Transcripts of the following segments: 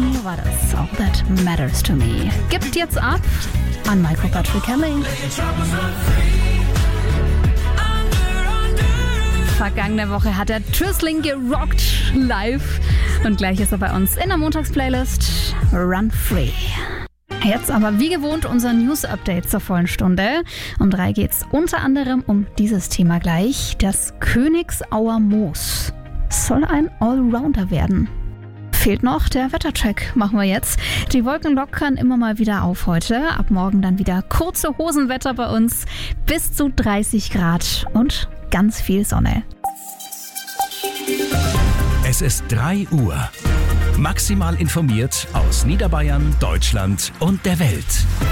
war das All That Matters to Me. Gibt jetzt ab an Michael Patrick Kelly. Vergangene Woche hat er Trüssling gerockt live und gleich ist er bei uns in der Montagsplaylist Run Free. Jetzt aber wie gewohnt unser News-Update zur vollen Stunde. Um 3 geht's unter anderem um dieses Thema gleich. Das Königsauer Moos soll ein Allrounder werden. Fehlt noch der Wettercheck, machen wir jetzt. Die Wolken lockern immer mal wieder auf heute. Ab morgen dann wieder kurze Hosenwetter bei uns. Bis zu 30 Grad und ganz viel Sonne. Es ist 3 Uhr. Maximal informiert aus Niederbayern, Deutschland und der Welt.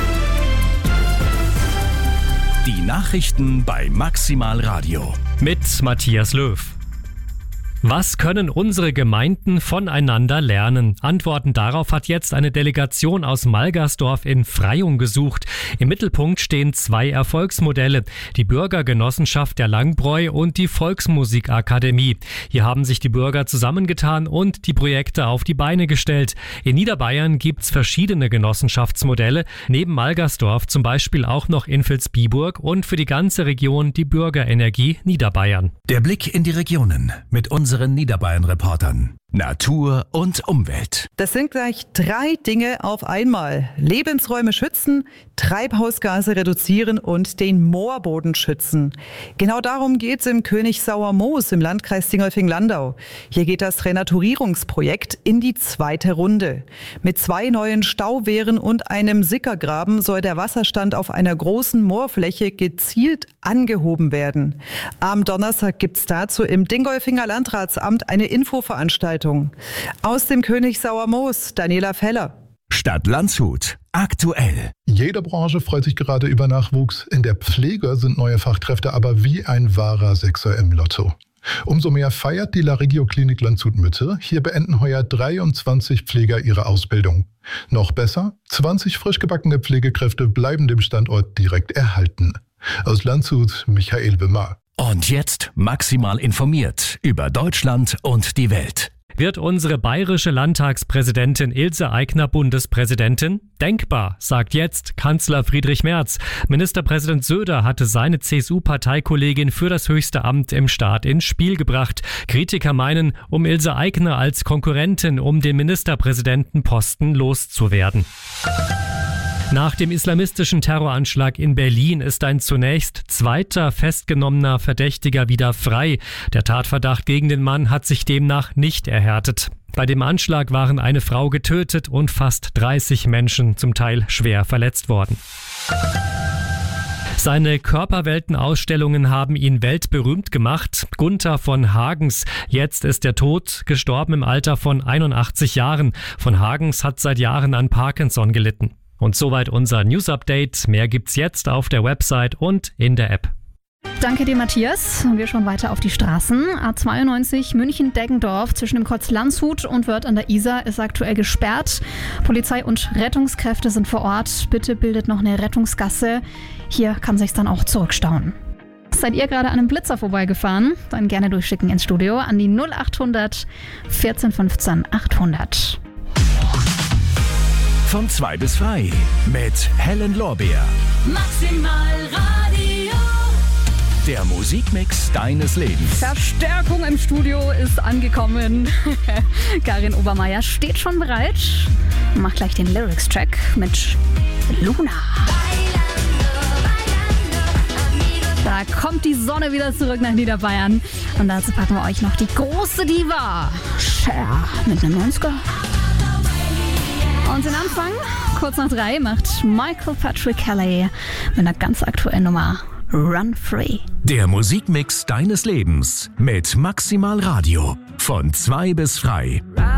Die Nachrichten bei Maximal Radio. Mit Matthias Löw. Was können unsere Gemeinden voneinander lernen? Antworten darauf hat jetzt eine Delegation aus Malgersdorf in Freyung gesucht. Im Mittelpunkt stehen 2 Erfolgsmodelle: die Bürgergenossenschaft der Langbräu und die Volksmusikakademie. Hier haben sich die Bürger zusammengetan und die Projekte auf die Beine gestellt. In Niederbayern gibt's verschiedene Genossenschaftsmodelle, neben Malgersdorf zum Beispiel auch noch in Vilsbiburg und für die ganze Region die Bürgerenergie Niederbayern. Der Blick in die Regionen mit unseren Niederbayern-Reportern. Natur und Umwelt. Das sind gleich 3 Dinge auf einmal. Lebensräume schützen, Treibhausgase reduzieren und den Moorboden schützen. Genau darum geht's im Königsauer Moos im Landkreis Dingolfing-Landau. Hier geht das Renaturierungsprojekt in die 2. Runde. Mit 2 neuen Stauwehren und einem Sickergraben soll der Wasserstand auf einer großen Moorfläche gezielt angehoben werden. Am Donnerstag gibt's dazu im Dingolfinger Landratsamt eine Infoveranstaltung. Aus dem Königsauer Moos, Daniela Feller. Stadt Landshut. Aktuell. Jede Branche freut sich gerade über Nachwuchs. In der Pflege sind neue Fachkräfte aber wie ein wahrer Sechser im Lotto. Umso mehr feiert die La Regio Klinik Landshut-Mitte. Hier beenden heuer 23 Pfleger ihre Ausbildung. Noch besser, 20 frisch gebackene Pflegekräfte bleiben dem Standort direkt erhalten. Aus Landshut, Michael Wimmer. Und jetzt maximal informiert über Deutschland und die Welt. Wird unsere bayerische Landtagspräsidentin Ilse Aigner Bundespräsidentin? Denkbar, sagt jetzt Kanzler Friedrich Merz. Ministerpräsident Söder hatte seine CSU-Parteikollegin für das höchste Amt im Staat ins Spiel gebracht. Kritiker meinen, um Ilse Aigner als Konkurrentin um den Ministerpräsidentenposten loszuwerden. Nach dem islamistischen Terroranschlag in Berlin ist ein zunächst 2. festgenommener Verdächtiger wieder frei. Der Tatverdacht gegen den Mann hat sich demnach nicht erhärtet. Bei dem Anschlag waren eine Frau getötet und fast 30 Menschen zum Teil schwer verletzt worden. Seine Körperweltenausstellungen haben ihn weltberühmt gemacht. Gunther von Hagens. Jetzt ist er tot, gestorben im Alter von 81 Jahren. Von Hagens hat seit Jahren an Parkinson gelitten. Und soweit unser News-Update. Mehr gibt's jetzt auf der Website und in der App. Danke dir, Matthias. Und wir schauen weiter auf die Straßen. A92 München-Deggendorf zwischen dem Kreuz Landshut und Wörth an der Isar ist aktuell gesperrt. Polizei und Rettungskräfte sind vor Ort. Bitte bildet noch eine Rettungsgasse. Hier kann sich's dann auch zurückstauen. Seid ihr gerade an einem Blitzer vorbeigefahren? Dann gerne durchschicken ins Studio an die 0800 14 15 800. Von 2 bis frei mit Helen Lorbeer. Maximal Radio. Der Musikmix deines Lebens. Verstärkung im Studio ist angekommen. Karin Obermeier steht schon bereit. Mach gleich den Lyrics-Track mit Luna. Da kommt die Sonne wieder zurück nach Niederbayern. Und dazu packen wir euch noch die große Diva Cher mit einem 90er. Und den Anfang, kurz nach 3, macht Michael Patrick Kelly mit einer ganz aktuellen Nummer Run Free. Der Musikmix deines Lebens mit Maximal Radio. Von 2 bis frei.